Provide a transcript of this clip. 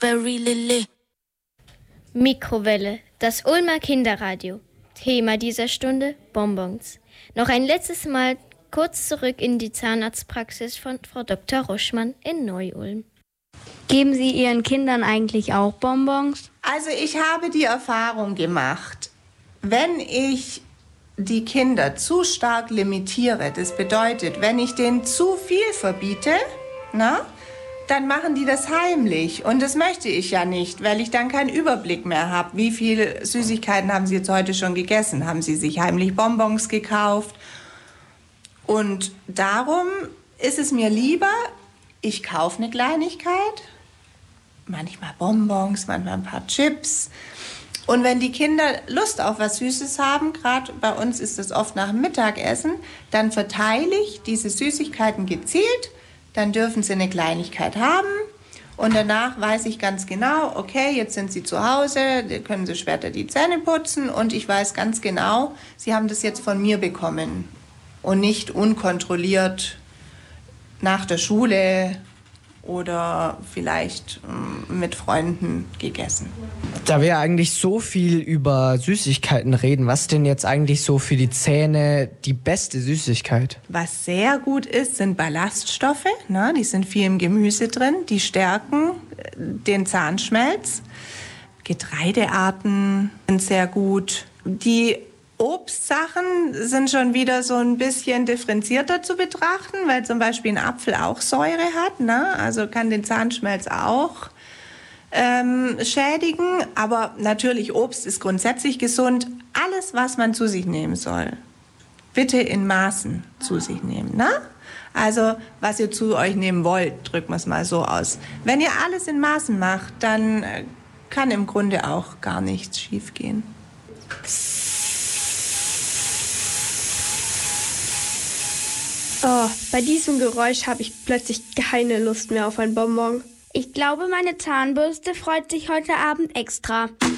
Berry Lily. Mikrowelle, das Ulmer Kinderradio. Thema dieser Stunde: Bonbons. Noch ein letztes Mal kurz zurück in die Zahnarztpraxis von Frau Dr. Ruschmann in Neu-Ulm. Geben Sie Ihren Kindern eigentlich auch Bonbons? Also ich habe die Erfahrung gemacht, wenn ich die Kinder zu stark limitiere, das bedeutet, wenn ich denen zu viel verbiete, dann machen die das heimlich. Und das möchte ich ja nicht, weil ich dann keinen Überblick mehr habe. Wie viele Süßigkeiten haben Sie jetzt heute schon gegessen? Haben Sie sich heimlich Bonbons gekauft? Und darum ist es mir lieber, ich kaufe eine Kleinigkeit, manchmal Bonbons, manchmal ein paar Chips. Und wenn die Kinder Lust auf was Süßes haben, gerade bei uns ist das oft nach dem Mittagessen, dann verteile ich diese Süßigkeiten gezielt, dann dürfen sie eine Kleinigkeit haben und danach weiß ich ganz genau, okay, jetzt sind sie zu Hause, können sie später die Zähne putzen und ich weiß ganz genau, sie haben das jetzt von mir bekommen und nicht unkontrolliert nach der Schule oder vielleicht mit Freunden gegessen. Da wir eigentlich so viel über Süßigkeiten reden, was denn jetzt eigentlich so für die Zähne die beste Süßigkeit? Was sehr gut ist, sind Ballaststoffe. Die sind viel im Gemüse drin. Die stärken den Zahnschmelz. Getreidearten sind sehr gut. Die Obstsachen sind schon wieder so ein bisschen differenzierter zu betrachten, weil zum Beispiel ein Apfel auch Säure hat, also kann den Zahnschmelz auch schädigen. Aber natürlich, Obst ist grundsätzlich gesund. Alles, was man zu sich nehmen soll, bitte in Maßen zu sich nehmen. Also, was ihr zu euch nehmen wollt, drücken wir es mal so aus. Wenn ihr alles in Maßen macht, dann kann im Grunde auch gar nichts schiefgehen. Oh, bei diesem Geräusch habe ich plötzlich keine Lust mehr auf ein Bonbon. Ich glaube, meine Zahnbürste freut sich heute Abend extra.